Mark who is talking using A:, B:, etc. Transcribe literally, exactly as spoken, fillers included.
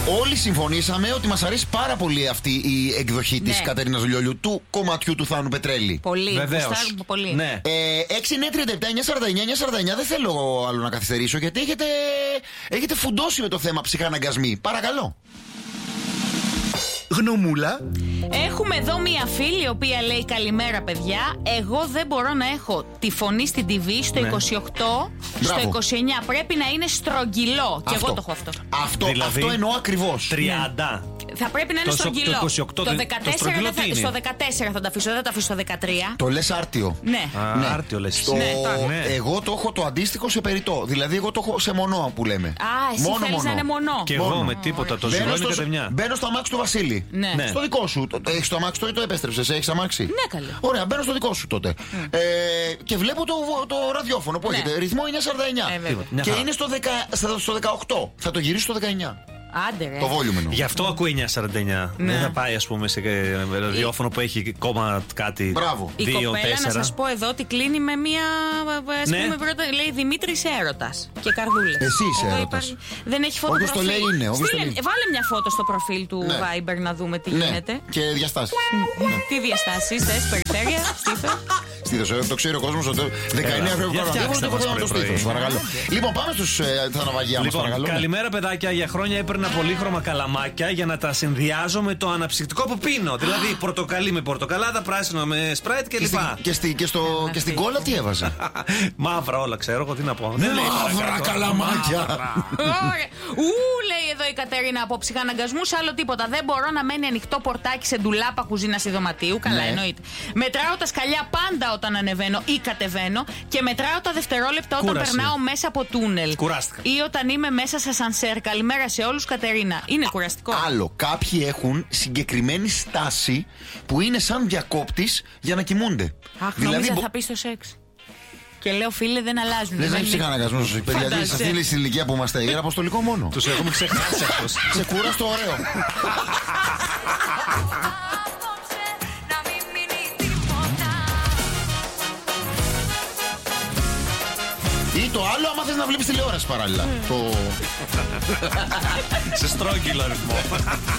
A: Όλοι συμφωνήσαμε ότι μας αρέσει πάρα πολύ αυτή η εκδοχή της
B: Ναι.
A: Κατερίνας Λιόλιου του κομματιού του Θάνου Πετρέλη.
B: Πολύ.
C: Βεβαίως.
B: Γουστάρω πολύ.
C: Ναι.
A: Ε, έξι εννιά τριάντα επτά εννιά σαράντα εννιά εννιά σαράντα εννιά. Δεν θέλω άλλο να καθυστερήσω γιατί έχετε, έχετε φουντώσει με το θέμα ψυχαναγκασμοί. Παρακαλώ. Γνωμούλα.
B: Έχουμε εδώ μία φίλη η οποία λέει καλημέρα παιδιά. Εγώ δεν μπορώ να έχω τη φωνή στην τι βι στο
C: Ναι.
B: είκοσι οκτώ, στο
A: Μπράβο.
B: είκοσι εννιά. Πρέπει να είναι στρογγυλό. Και εγώ το έχω αυτό.
A: Αυτό,
C: Δηλαδή,
A: αυτό εννοώ ακριβώς.
C: τριάντα.
B: Θα πρέπει να είναι
C: Το
B: στρογγυλό.
C: το είκοσι οκτώ
B: το
C: δεν-
B: δεκατέσσερα
C: το στρογγυλό
B: δεν θα,
C: τι είναι?
B: στο δεκατέσσερα θα το αφήσω, δεν θα το αφήσω στο δεκατρία.
A: Το λες άρτιο.
B: Ναι.
C: Α,
A: Ναι.
C: άρτιο λες.
A: Στο...
B: Ναι, τώρα.
C: Ναι.
A: Εγώ το έχω το αντίστοιχο σε περιττό. Δηλαδή, εγώ το έχω σε μονό που λέμε.
B: Α, εσύ θέλεις να είναι μονό.
C: Και εγώ
A: Μόνο.
C: με τίποτα. Το
A: Μπαίνω
C: ζυγό είναι
A: στο,
C: κατεμιά.
A: μπαίνω στο αμάξι του Βασίλη.
B: Ναι.
C: Ναι.
A: Στο δικό σου. Έχει το αμάξι το ή το επέστρεψε. Έχει αμάξι.
B: Ναι, καλέ.
A: Ωραία, μπαίνω στο δικό σου τότε. Ε, και βλέπω το, το ραδιόφωνο που
B: Ναι.
A: έχετε. Ρυθμό εννιά σαράντα εννιά.
B: Ε, βέβαια.
C: Μια
A: και
C: χαρά.
A: είναι στο, δεκα, στο δεκαοκτώ. Θα το γυρίσω στο δεκαεννιά.
B: Άντε ρε.
A: Το volume εννοώ.
C: Γι' αυτό ακούει εννιά σαράντα εννιά.
B: Ναι.
C: Δεν θα πάει, ας πούμε, σε ε, ραδιόφωνο που έχει κόμμα κάτι.
A: Μπράβο.
B: Η
C: δύο,
B: κοπέλα,
C: τέσσερα.
B: να σας πω εδώ, ότι κλείνει με μία. Ας
C: Ναι.
B: πούμε, πρώτα, λέει Δημήτρης έρωτας και καρδούλες.
A: Εσύ είσαι
B: Εδώ
A: έρωτας.
B: υπάρχει- Δεν έχει φωτο
A: Όποιος το
B: προφίλ.
A: λέει είναι, όποιος το
B: Στείλε-
A: λέει.
B: Βάλε μια φώτο στο προφίλ του
A: Ναι.
B: Viber να δούμε τι
A: Ναι,
B: γίνεται.
A: και διαστάσει.
B: Τι διαστάσεις, θες, περιφέρεια, στήθος.
A: Στήθος, το ξέρει ο κόσμος ότι δεκαεννιά
C: Έλα,
A: χρόνια
C: για
A: παραδείγμα
C: φτιάξτε
A: το
C: μας
A: έχω το
C: πρωί-πρωί.
A: στήθος. Παρακαλώ. Λοιπόν, πάμε στους ε, τα ναυαγιά μας,
C: Λοιπόν,
A: παρακαλώ.
C: καλημέρα παιδάκια. Για χρόνια έπαιρνα πολύχρωμα καλαμάκια για να τα συνδυάζω με το αναψυκτικό που πίνω. Δηλαδή πορτοκαλί με πορτοκαλάδα, πράσινο με σπράιτ
A: Και,
C: κλπ.
A: στη, και, στη, και, στο, και στην κόλλα τι έβαζε.
C: Μαύρα όλα, ξέρω εγώ τι να πω. Δεν λέει
A: Μαύρα
C: παρακάτω.
A: καλαμάκια.
B: Ωραία. Ου, λέει εδώ η Κατερίνα, από ψυχαναγκασμούς άλλο τίποτα. Δεν μπορώ να μένει ανοιχτό πορτάκι σε ντουλάπα κουζίνα ή δωματίου. Καλά,
A: Ναι.
B: εννοείται. Μετράω τα σκαλιά πάντα όταν ανεβαίνω ή κατεβαίνω και μετράω τα δευτερόλεπτα όταν
C: Κούραση.
B: περνάω μέσα από τούνελ.
C: Κουράστηκα.
B: Ή όταν είμαι μέσα σε σανσέρ. Καλημέρα σε όλους, Κατερίνα. Είναι κουραστικό.
A: Άλλο, κάποιοι έχουν συγκεκριμένη στάση που είναι σαν διακόπτης για να κοιμούνται.
B: Αχ,
A: δηλαδή,
B: νόμιζα
A: μπο-
B: θα πει στο σεξ. Και λέω, φίλε, δεν αλλάζουν.
A: δεν έχει ψυχαναγκασμό σου. Παιδιά,
B: Φαντάζεσαι.
A: σε αυτή την ηλικία που είμαστε, είναι αποστολικό μόνο.
C: Τους έχουμε ξεχάσει αυτούς.
A: Σε κούραστο ωραίο.
D: Να μην μείνει τίποτα.
A: Ή το άλλο, άμα θες να βλέπεις τηλεόραση παράλληλα. Το...
C: Σε στρόγγυλο ρυθμό.